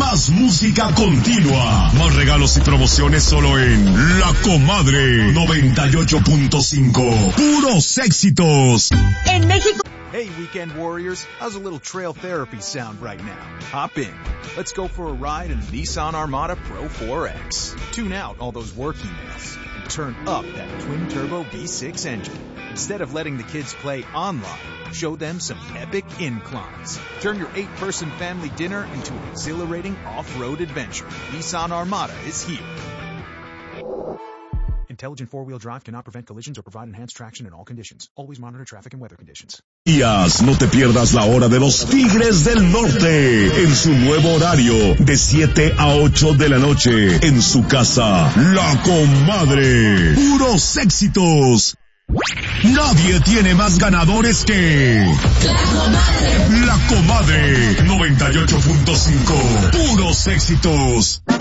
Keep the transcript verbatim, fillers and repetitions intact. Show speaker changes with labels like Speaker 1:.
Speaker 1: Más música continua. Más regalos y promociones solo en La Comadre noventa y ocho punto cinco. Puros éxitos.
Speaker 2: En México.
Speaker 3: Hey, weekend warriors, how's a little trail therapy sound right now? Hop in. Let's go for a ride in the Nissan Armada Pro four X. Tune out all those work emails and turn up that twin-turbo V six engine. Instead of letting the kids play online, show them some epic inclines. Turn your eight-person family dinner into an exhilarating off-road adventure. Nissan Armada is here. Intelligent four-wheel drive cannot prevent collisions or provide enhanced traction in all conditions. Always monitor traffic and weather conditions.
Speaker 1: No te pierdas la hora de los Tigres del Norte en su nuevo horario de siete a ocho de la noche en su casa, La Comadre. Puros éxitos. Nadie tiene más ganadores que La Comadre. La Comadre noventa y ocho punto cinco. Puros éxitos.